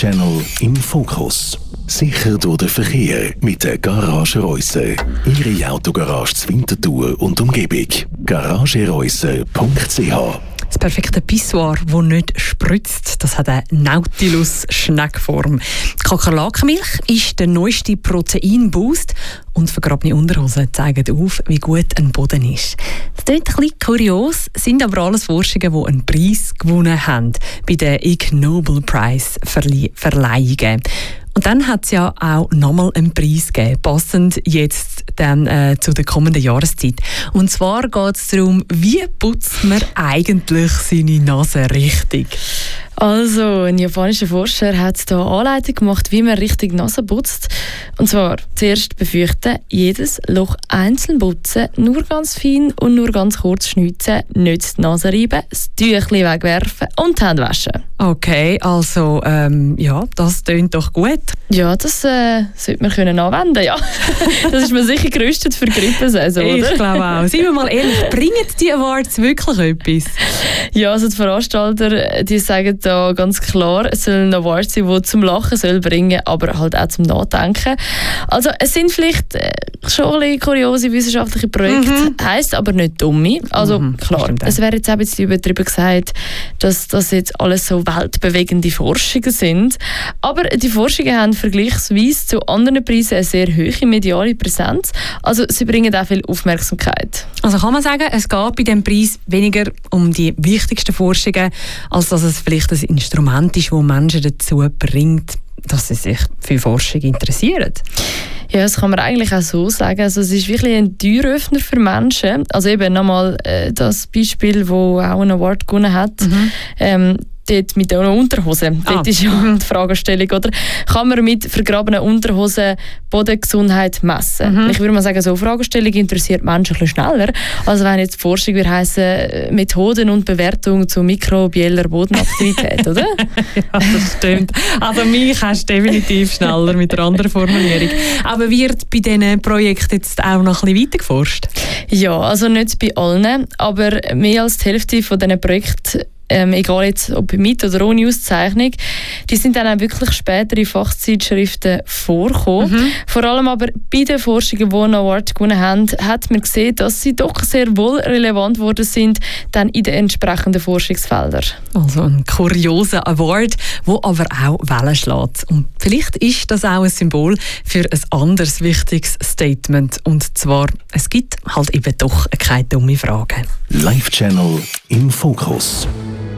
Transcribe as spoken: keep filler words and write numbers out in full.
Live-Channel im Fokus. Sicher durch den Verkehr mit der Garage Reuse. Ihre Autogarage zur Winterthur und Umgebung. garage reuse punkt c h. Das perfekte Pissoir, das nicht spritzt, das hat eine Nautilus-Schneckform. Die Kakerlakenmilch ist der neueste Proteinboost und vergrabene Unterhosen zeigen auf, wie gut ein Boden ist. Das klingt ein bisschen kurios, sind aber alles Forschungen, die einen Preis gewonnen haben bei den Ig Nobel Prize Verleihungen. Und dann hat es ja auch nochmal einen Preis gegeben, passend jetzt dann, äh, zu der kommenden Jahreszeit. Und zwar geht es darum, wie putzt man eigentlich seine Nase richtig? Also, ein japanischer Forscher hat hier Anleitung gemacht, wie man richtig Nase putzt. Und zwar zuerst befürchten, jedes Loch einzeln putzen, nur ganz fein und nur ganz kurz schnitzen, nicht die Nase reiben, das Tüchlein wegwerfen und die Hände waschen. Okay, also ähm, ja, das tönt doch gut. Ja, das äh, sollte man können anwenden, ja. Das ist man sicher gerüstet für die Grippensaison, oder? Ich glaube auch. Seien wir mal ehrlich, bringen die Awards wirklich etwas? Ja, also die Veranstalter, die sagen da ganz klar, es soll ein Award sein, der zum Lachen soll bringen, aber halt auch zum Nachdenken. Also es sind vielleicht äh, schon ein bisschen kuriose wissenschaftliche Projekte, mhm. heisst aber nicht dumme. Also mhm, klar, es wäre jetzt auch ein bisschen übertrieben gesagt, dass das jetzt alles so weltbewegende Forschungen sind. Aber die Forschungen haben vergleichsweise zu anderen Preisen eine sehr hohe mediale Präsenz. Also sie bringen auch viel Aufmerksamkeit. Also kann man sagen, es geht bei diesem Preis weniger um die wichtigsten Forschungen, als dass es vielleicht ein Instrument ist, das Menschen dazu bringt, dass sie sich für Forschung interessieren. Ja, das kann man eigentlich auch so sagen. Also es ist wirklich ein Türöffner für Menschen. Also eben nochmal äh, das Beispiel, wo auch einen Award gewonnen hat. Mhm. Ähm, dort mit einer Unterhose. Ah. Dort ist ja die Fragestellung, oder? Kann man mit vergrabenen Unterhosen Bodengesundheit messen? Mhm. Ich würde mal sagen, so eine Fragestellung interessiert Menschen ein bisschen schneller, als wenn jetzt die Forschung würde heissen, Methoden und Bewertung zu mikrobieller Bodenaktivität, oder? Ja, das stimmt. Also mich hast du definitiv schneller mit einer anderen Formulierung. Aber wird bei diesen Projekten jetzt auch noch ein bisschen weiter geforscht? Ja, also nicht bei allen, aber mehr als die Hälfte von diesen Projekten, Ähm, egal jetzt ob mit oder ohne Auszeichnung, die sind dann auch wirklich später in Fachzeitschriften vorgekommen. Mhm. Vor allem aber bei den Forschungen, die einen Award gewonnen haben, hat man gesehen, dass sie doch sehr wohl relevant geworden sind dann in den entsprechenden Forschungsfeldern. Also ein kurioser Award, der aber auch Wellen schlägt. Und vielleicht ist das auch ein Symbol für ein anderes wichtiges Statement. Und zwar, es gibt halt eben doch keine dumme Frage. Live-Channel im Fokus.